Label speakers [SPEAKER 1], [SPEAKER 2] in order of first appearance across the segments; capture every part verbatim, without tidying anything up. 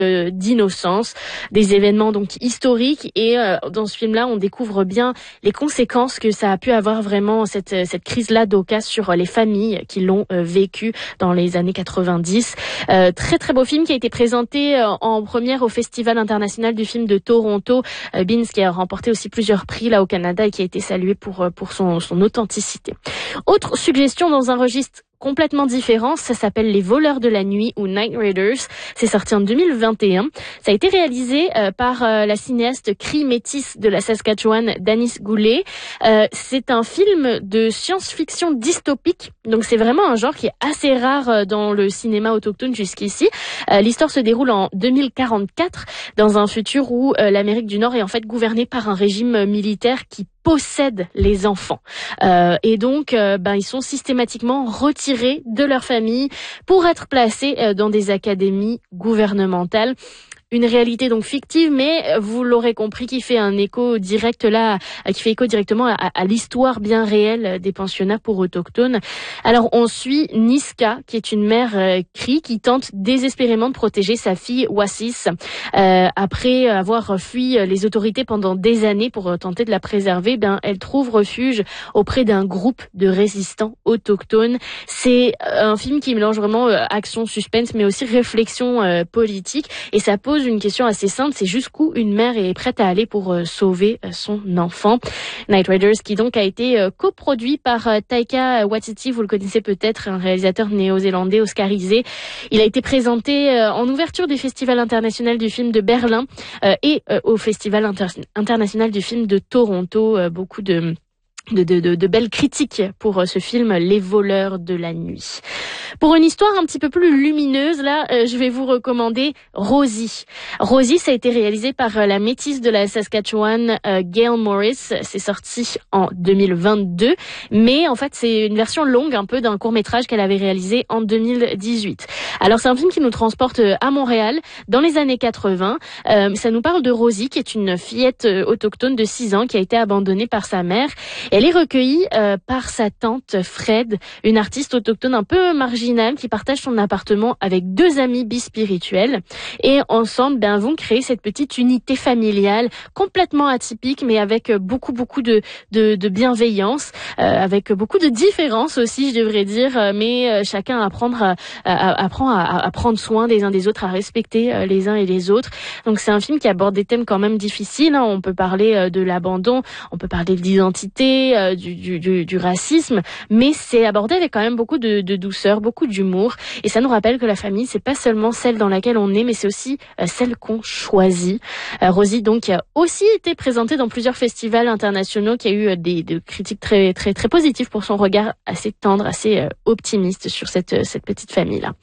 [SPEAKER 1] euh, d'innocence, des événements donc historiques. Et euh, dans ce film-là, on découvre bien les conséquences que ça a pu avoir vraiment cette cette crise-là d'Oka sur les familles qui l'ont euh, vécu dans les années quatre-vingt-dix. Euh, très très beau film qui a été présenté euh, en première au Festival international du film de Toronto. Euh, Beans qui a remporté aussi plusieurs prix là au Canada et qui a été salué pour pour son son authenticité. Autre suggestion dans un registre complètement différent, ça s'appelle Les Voleurs de la Nuit ou Night Raiders. C'est sorti en deux mille vingt et un. Ça a été réalisé euh, par euh, la cinéaste Cree métisse de la Saskatchewan, Danice Goulet. Euh, c'est un film de science-fiction dystopique. Donc c'est vraiment un genre qui est assez rare euh, dans le cinéma autochtone jusqu'ici. Euh, l'histoire se déroule en deux mille quarante-quatre dans un futur où euh, l'Amérique du Nord est en fait gouvernée par un régime militaire qui possèdent les enfants. Euh, et donc, euh, ben, ils sont systématiquement retirés de leur famille pour être placés euh, dans des académies gouvernementales. Une réalité donc fictive, mais vous l'aurez compris, qui fait un écho direct là, qui fait écho directement à, à l'histoire bien réelle des pensionnats pour autochtones. Alors on suit Niska, qui est une mère euh, Cree, qui tente désespérément de protéger sa fille Wasis euh, après avoir fui les autorités pendant des années pour tenter de la préserver. Ben elle trouve refuge auprès d'un groupe de résistants autochtones. C'est un film qui mélange vraiment euh, action, suspense, mais aussi réflexion euh, politique, et ça pose une question assez simple, c'est jusqu'où une mère est prête à aller pour euh, sauver euh, son enfant. Night Raiders, qui donc a été euh, coproduit par euh, Taika Waititi, vous le connaissez peut-être, un réalisateur néo-zélandais oscarisé. Il a été présenté euh, en ouverture du Festival international du film de Berlin euh, et euh, au Festival inter- international du film de Toronto. Euh, beaucoup de De, de, de, de belles critiques pour ce film Les Voleurs de la Nuit. Pour une histoire un petit peu plus lumineuse, là, euh, je vais vous recommander Rosie. Rosie, ça a été réalisé par euh, la métisse de la Saskatchewan, euh, Gail Morris. C'est sorti en deux mille vingt-deux, mais en fait, c'est une version longue un peu d'un court-métrage qu'elle avait réalisé en deux mille dix-huit. Alors, c'est un film qui nous transporte à Montréal dans les années quatre-vingts. Euh, ça nous parle de Rosie, qui est une fillette autochtone de six ans qui a été abandonnée par sa mère. Elle est recueillie euh, par sa tante Fred, une artiste autochtone un peu marginale qui partage son appartement avec deux amis bispirituels. Et ensemble, ben, vont créer cette petite unité familiale complètement atypique, mais avec beaucoup, beaucoup de, de, de bienveillance, euh, avec beaucoup de différence aussi, je devrais dire, mais euh, chacun apprendre à, à, apprend à, à prendre soin des uns des autres, à respecter euh, les uns et les autres. Donc c'est un film qui aborde des thèmes quand même difficiles, hein. On peut parler euh, de l'abandon, on peut parler de l'identité, Euh, du, du, du, du racisme, mais c'est abordé avec quand même beaucoup de, de douceur, beaucoup d'humour, et ça nous rappelle que la famille, c'est pas seulement celle dans laquelle on est, mais c'est aussi euh, celle qu'on choisit. Euh, Rosie, donc, qui a aussi été présentée dans plusieurs festivals internationaux, qui a eu euh, des, des critiques très, très, très positives pour son regard assez tendre, assez euh, optimiste sur cette, cette petite famille-là.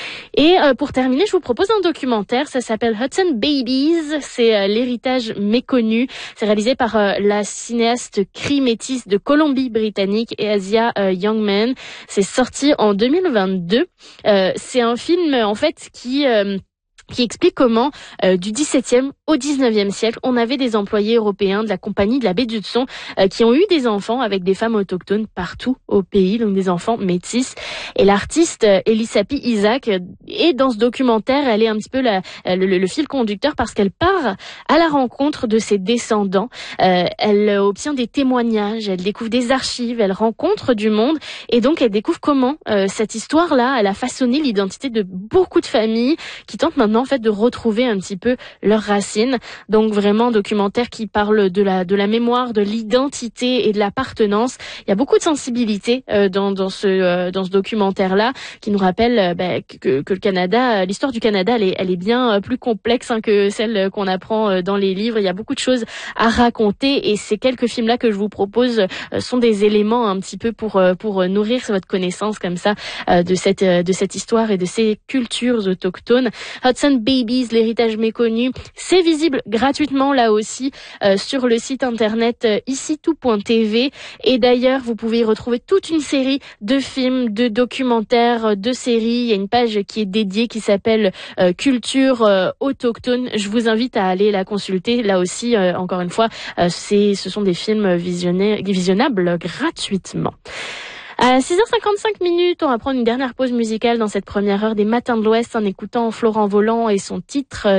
[SPEAKER 1] Et euh, pour terminer, je vous propose un documentaire, ça s'appelle Hudson Babies, c'est euh, l'héritage méconnu. C'est réalisé par euh, la cinéaste Cree métisse de Colombie-Britannique et Asia euh, Youngman. C'est sorti en deux mille vingt-deux. Euh, c'est un film en fait qui... Euh, qui explique comment, euh, du dix-septième au dix-neuvième siècle, on avait des employés européens de la compagnie de la baie d'Hudson euh, qui ont eu des enfants avec des femmes autochtones partout au pays, donc des enfants métis. Et l'artiste euh, Elisapi Isaac euh, est dans ce documentaire, elle est un petit peu la, euh, le, le fil conducteur parce qu'elle part à la rencontre de ses descendants. Euh, elle obtient des témoignages, elle découvre des archives, elle rencontre du monde et donc elle découvre comment euh, cette histoire-là, elle a façonné l'identité de beaucoup de familles qui tentent maintenant en fait de retrouver un petit peu leurs racines. Donc vraiment documentaire qui parle de la de la mémoire, de l'identité et de l'appartenance. Il y a beaucoup de sensibilité euh, dans dans ce euh, dans ce documentaire là qui nous rappelle euh, bah, que que le Canada, l'histoire du Canada, elle est elle est bien euh, plus complexe hein, que celle qu'on apprend euh, dans les livres. Il y a beaucoup de choses à raconter et ces quelques films là que je vous propose euh, sont des éléments un petit peu pour euh, pour nourrir votre connaissance comme ça euh, de cette euh, de cette histoire et de ces cultures autochtones. Hudson Babies, l'héritage méconnu, c'est visible gratuitement là aussi euh, sur le site internet euh, ici tout point t v et d'ailleurs vous pouvez y retrouver toute une série de films, de documentaires, de séries. Il y a une page qui est dédiée qui s'appelle euh, Culture euh, autochtone. Je vous invite à aller la consulter. Là aussi, euh, encore une fois, euh, c'est ce sont des films visionnés, visionnables gratuitement. À six heures cinquante-cinq minutes, on va prendre une dernière pause musicale dans cette première heure des Matins de l'Ouest en écoutant Florent Volant et son titre